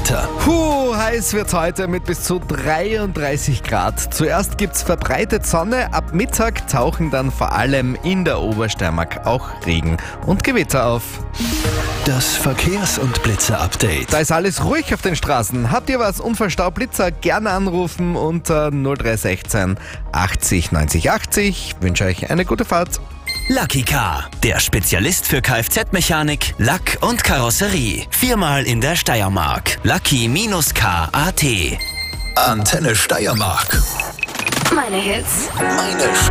Wetter. Heiß wird's heute mit bis zu 33 Grad. Zuerst gibt's verbreitet Sonne, ab Mittag tauchen dann vor allem in der Obersteiermark auch Regen und Gewitter auf. Das Verkehrs- und Blitzer-Update. Da ist alles ruhig auf den Straßen. Habt ihr was? Unfallstau, Blitzer, gerne anrufen unter 0316 80 90 80. Wünsche euch eine gute Fahrt. Lucky Car, der Spezialist für Kfz-Mechanik, Lack und Karosserie. 4-mal in der Steiermark. Lucky-Car.at. Antenne Steiermark. Meine Hits. Meine